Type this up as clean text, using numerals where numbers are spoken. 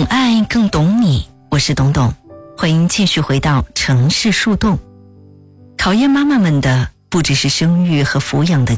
懂爱更懂你，我是董董，欢迎继续回到城市树洞。考验妈妈们的不只是生育和抚养的